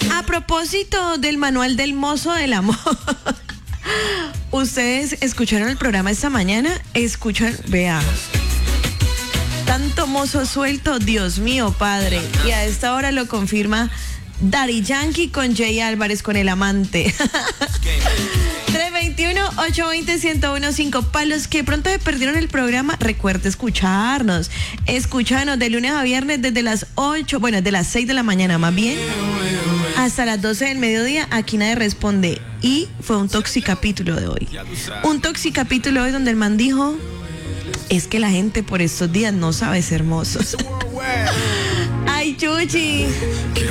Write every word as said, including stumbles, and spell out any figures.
A propósito del manual del mozo del amor. ¿Ustedes escucharon el programa esta mañana? Escuchan, vea. Tanto mozo suelto, Dios mío, padre. Y a esta hora lo confirma Daddy Yankee con Jay Álvarez, con el amante. tres veintiuno, ocho veinte, ciento uno punto cinco. Para los que pronto se perdieron el programa, recuerde escucharnos. Escúchanos de lunes a viernes desde las ocho, bueno, desde las seis de la mañana más bien, hasta las doce del mediodía. Aquí nadie responde. Y fue un toxicapítulo de hoy. Un toxicapítulo de hoy donde el man dijo: es que la gente por estos días no sabe ser hermosos. Ay, Chuchi.